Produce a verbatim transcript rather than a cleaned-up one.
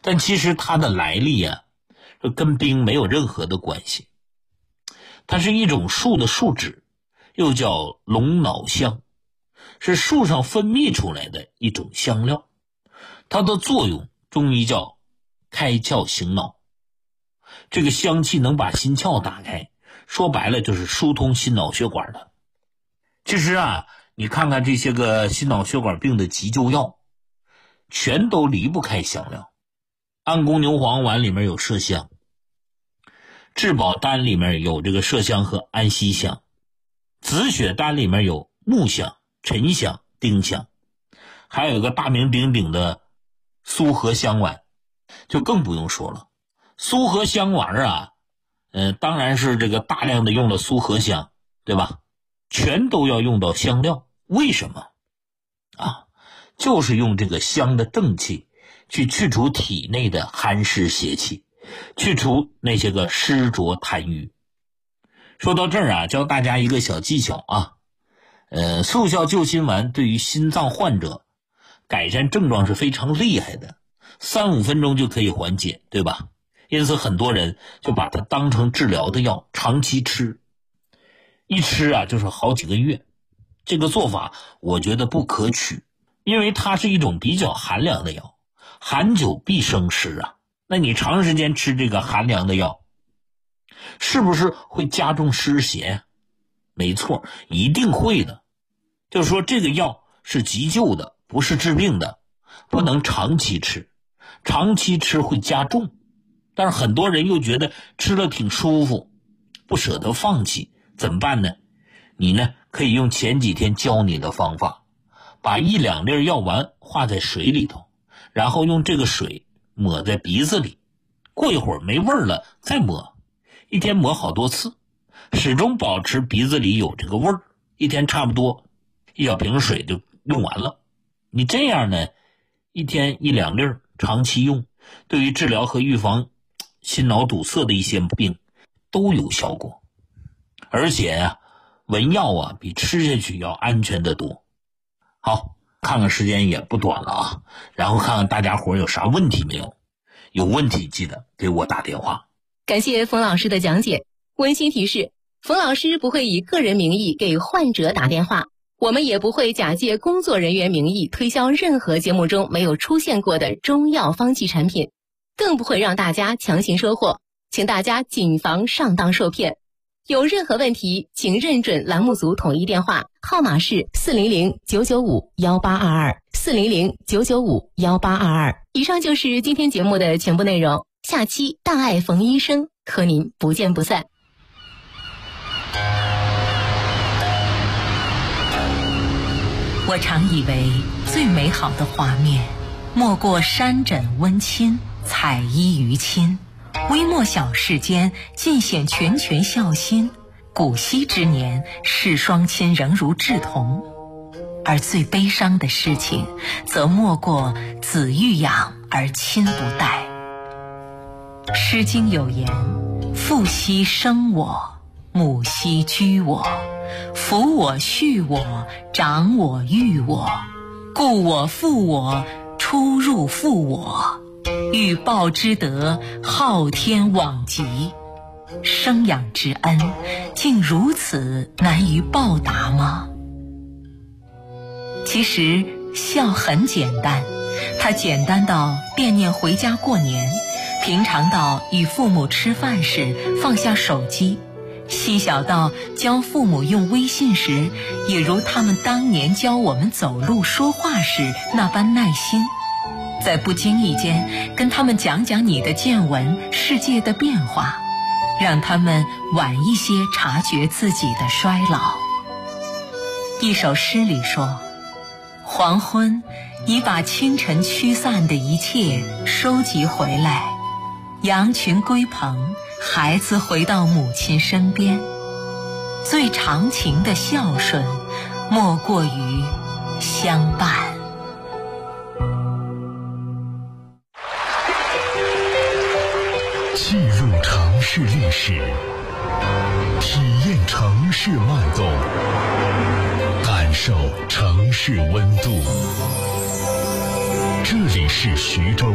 但其实它的来历啊，跟冰没有任何的关系。它是一种树的树脂，又叫龙脑香，是树上分泌出来的一种香料。它的作用中医叫开窍醒脑，这个香气能把心窍打开，说白了就是疏通心脑血管的。其实啊，你看看这些个心脑血管病的急救药，全都离不开香料。安宫牛黄丸里面有麝香，治保丹里面有这个麝香和安息香，紫雪丹里面有木香、沉香、丁香，还有一个大名鼎鼎的苏合香丸，就更不用说了。苏合香丸啊，呃，当然是这个大量的用了苏合香，对吧？全都要用到香料，为什么啊？就是用这个香的正气去去除体内的寒湿邪气，去除那些个湿浊痰瘀。说到这儿啊，教大家一个小技巧啊，呃，速效救心丸对于心脏患者改善症状是非常厉害的，三五分钟就可以缓解，对吧？因此很多人就把它当成治疗的药，长期吃，一吃啊就是好几个月。这个做法我觉得不可取，因为它是一种比较寒凉的药，寒久必生湿啊。那你长时间吃这个寒凉的药，是不是会加重湿邪？没错，一定会的。就是说这个药是急救的，不是治病的，不能长期吃，长期吃会加重。但是很多人又觉得吃了挺舒服，不舍得放弃，怎么办呢？你呢可以用前几天教你的方法，把一两粒药丸化在水里头，然后用这个水抹在鼻子里，过一会儿没味儿了再抹，一天抹好多次，始终保持鼻子里有这个味儿，一天差不多一小瓶水就用完了。你这样呢，一天一两粒，长期用，对于治疗和预防心脑堵塞的一些病都有效果。而且啊，闻药啊比吃下去要安全得多。好，看看时间也不短了啊，然后看看大家伙有啥问题没有，有问题记得给我打电话。 感谢冯老师的讲解。温馨提示，冯老师不会以个人名义给患者打电话，我们也不会假借工作人员名义推销任何节目中没有出现过的中药方剂产品，更不会让大家强行收货，请大家谨防上当受骗。有任何问题，请认准栏目组统一电话，号码是四零零九九五幺八二二，四零零九九五幺八二二。以上就是今天节目的全部内容，下期大爱冯医生和您不见不散。 我常以为最美好的画面，莫过山枕温馨，彩衣娱亲。微末小世间，尽显拳拳孝心。古稀之年，视双亲仍如稚童。而最悲伤的事情，则莫过子欲养而亲不待。诗经有言：父兮生我，母兮居我，抚我恤我，长我育我，故我负我，出入负我，欲报之德，昊天罔极。生养之恩，竟如此难于报答吗？其实孝很简单，它简单到惦念回家过年，平常到与父母吃饭时放下手机，细小到教父母用微信时，也如他们当年教我们走路说话时那般耐心。在不经意间跟他们讲讲你的见闻，世界的变化，让他们晚一些察觉自己的衰老。一首诗里说，黄昏已把清晨驱散的一切收集回来，羊群归棚，孩子回到母亲身边。最长情的孝顺，莫过于相伴。 记录城市历史，体验城市脉动，感受城市温度。这里是徐州